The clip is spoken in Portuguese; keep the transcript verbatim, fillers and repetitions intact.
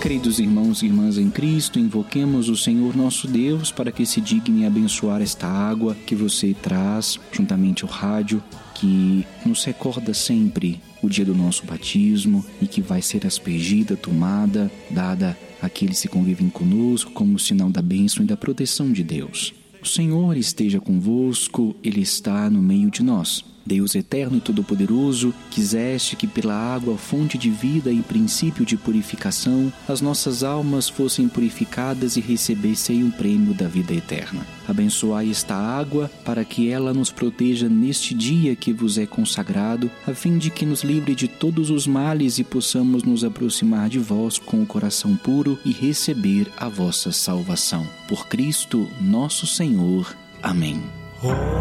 Queridos irmãos e irmãs em Cristo, invoquemos o Senhor nosso Deus para que se digne abençoar esta água que você traz juntamente ao rádio, que nos recorda sempre o dia do nosso batismo e que vai ser aspergida, tomada, dada àqueles que convivem conosco como sinal da bênção e da proteção de Deus. O Senhor esteja convosco, Ele está no meio de nós. Deus eterno e todo-poderoso, quiseste que pela água, fonte de vida e princípio de purificação, as nossas almas fossem purificadas e recebessem o prêmio da vida eterna. Abençoai esta água para que ela nos proteja neste dia que vos é consagrado, a fim de que nos livre de todos os males e possamos nos aproximar de vós com o coração puro e receber a vossa salvação. Por Cristo, nosso Senhor. Amém.